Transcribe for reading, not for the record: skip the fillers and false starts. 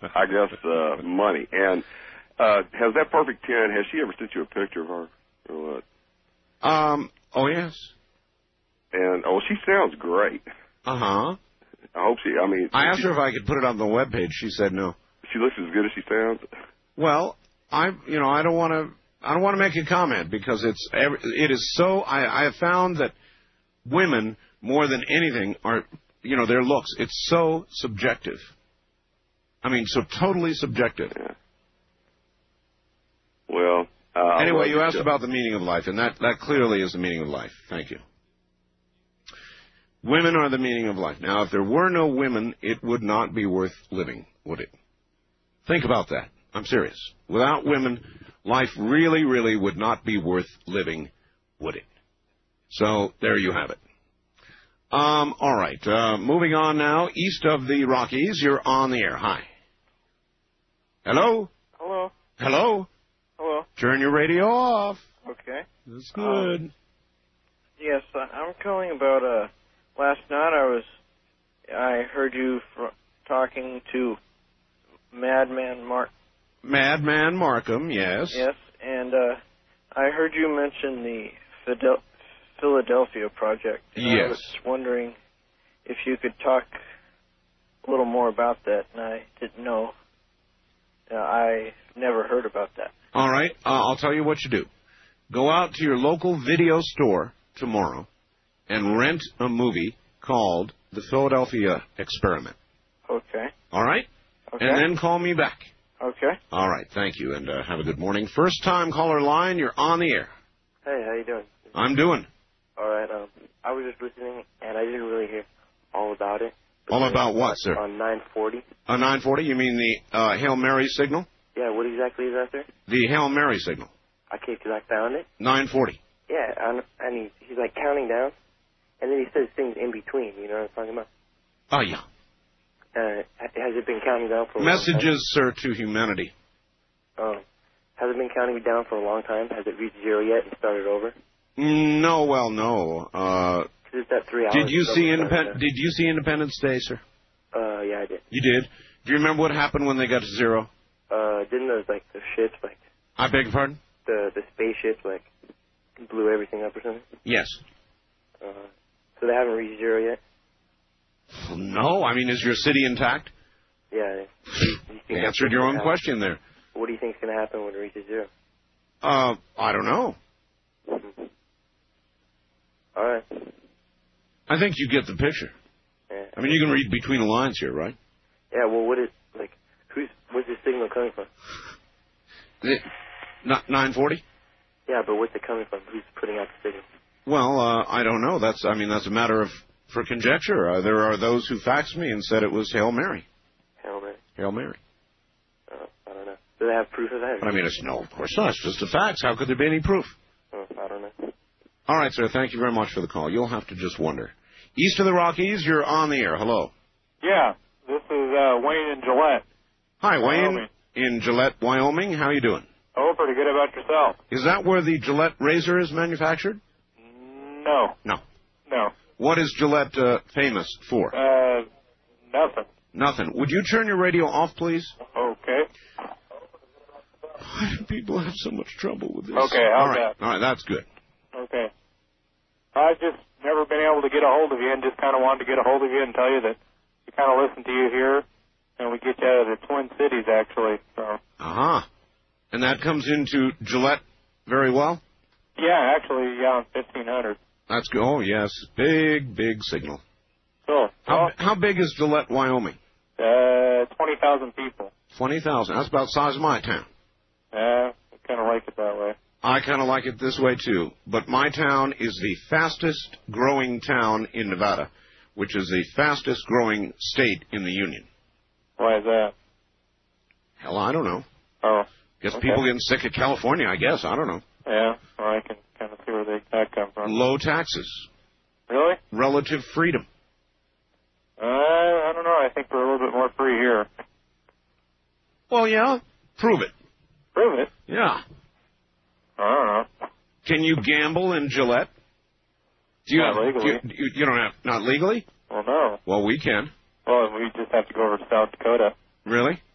I guess, money. And has that Perfect 10, has she ever sent you a picture of her or what? Oh, yes. And, she sounds great. Uh-huh. I hope I asked her if I could put it on the webpage. She said no. She looks as good as she sounds? Well, I don't want to make a comment because it is so, I have found that women, more than anything, are, their looks, it's so subjective. I mean, so totally subjective. Yeah. Well, anyway, you asked about the meaning of life, and that clearly is the meaning of life. Thank you. Women are the meaning of life. Now, if there were no women, it would not be worth living, would it? Think about that. I'm serious. Without women, life really, really would not be worth living, would it? So, there you have it. All right. Moving on now. East of the Rockies, you're on the air. Hi. Hello? Hello? Hello? Hello? Turn your radio off. Okay. That's good. Yes, I'm calling about, last night I heard you talking to Madman Markham, yes. Yes, and I heard you mention the Philadelphia Project. Yes. I was wondering if you could talk a little more about that, and I didn't know. I never heard about that. All right, I'll tell you what you do. Go out to your local video store tomorrow and rent a movie called The Philadelphia Experiment. Okay. All right? Okay. And then call me back. Okay. All right, thank you, and have a good morning. First-time caller line, you're on the air. Hey, how you doing? I'm doing. All right, I was just listening, and I didn't really hear all about it. All about what, sir? On 940. On 940, you mean the Hail Mary signal? Yeah, what exactly is that, sir? The Hail Mary signal. Okay, because I found it. 940. Yeah, and he's like counting down, and then he says things in between, you know what I'm talking about? Oh, yeah. Has it been counting down for a long time? Messages, sir, to humanity. Has it been counting down for a long time? Has it reached zero yet and started over? No, well, no. 'Cause it's that 3 hours. Did you see Independence Day, sir? Yeah, I did. You did? Do you remember what happened when they got to zero? Didn't those, like, the ships, like... I beg your pardon? The spaceships, like, blew everything up or something? Yes. So they haven't reached zero yet? No, I mean, is your city intact? Yeah. You answered your own question there. What do you think is going to happen when it reaches zero? I don't know. All right. I think you get the picture. Yeah. I mean, you can read between the lines here, right? Yeah, well, where's this signal coming from? 940? Yeah, but where's it coming from? Who's putting out the signal? Well, I don't know. That's a matter for conjecture. There are those who faxed me and said it was Hail Mary. Hail Mary? Hail Mary. I don't know. Do they have proof of that? But I mean, no, of course not. It's just a fax. How could there be any proof? I don't know. All right, sir. Thank you very much for the call. You'll have to just wonder. East of the Rockies, you're on the air. Hello. Yeah, this is Wayne in Gillette. Hi, Wayne Wyoming. in Gillette, Wyoming. How are you doing? Oh, pretty good. About yourself? Is that where the Gillette razor is manufactured? No. No. No. What is Gillette famous for? Nothing. Nothing. Would you turn your radio off, please? Okay. Why do people have so much trouble with this? Okay, how's All right. that? All right, that's good. Okay. I've just never been able to get a hold of you and just kind of wanted to get a hold of you and tell you that we kind of listen to you here, and we get you out of the Twin Cities, actually. So. Uh-huh. And that comes into Gillette very well? Yeah, actually, yeah, on 1500. That's good. Oh, yes. Big, big signal. Cool. How big is Gillette, Wyoming? 20,000 people. 20,000. That's about the size of my town. Yeah, I kind of like it that way. I kind of like it this way, too. But my town is the fastest growing town in Nevada, which is the fastest growing state in the Union. Why is that? Hell, I don't know. Oh. Guess people getting sick of California, I guess. I don't know. Yeah, well, I can kind of see where that come from. Low taxes. Really? Relative freedom. I don't know. I think we're a little bit more free here. Well, yeah. Prove it. Prove it? Yeah. I don't know. Can you gamble in Gillette? Not legally. You don't have, not legally? Well, no. Well, we can. Well, we just have to go over to South Dakota. Really?